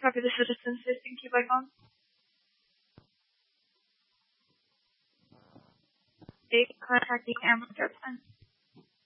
copy the citizen assisting you by phone. They contacting Amazon.